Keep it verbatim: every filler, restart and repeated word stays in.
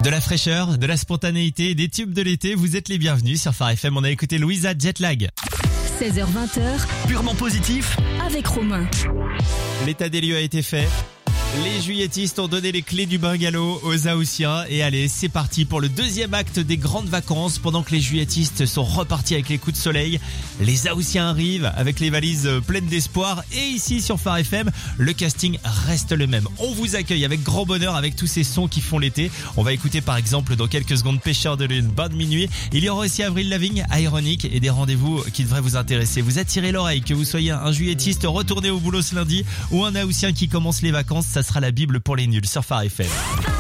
De la fraîcheur, de la spontanéité, des tubes de l'été, vous êtes les bienvenus sur Phare F M. On a écouté Louisa Jetlag. seize heures vingt, Purement positif avec Romain. L'état des lieux a été fait. Les juilletistes ont donné les clés du bungalow aux Haussiens. Et allez, c'est parti pour le deuxième acte des grandes vacances. Pendant que les juilletistes sont repartis avec les coups de soleil, les Haussiens arrivent avec les valises pleines d'espoir. Et ici sur Phare F M, le casting reste le même. On vous accueille avec grand bonheur avec tous ces sons qui font l'été. On va écouter par exemple dans quelques secondes Pêcheur de lune, Bain de minuit. Il y aura aussi Avril Lavigne, Ironic et des rendez-vous qui devraient vous intéresser. Vous attirez l'oreille, que vous soyez un juillettiste retourné au boulot ce lundi ou un Haussien qui commence les vacances, ça sera la Bible pour les nuls sur Phare F M.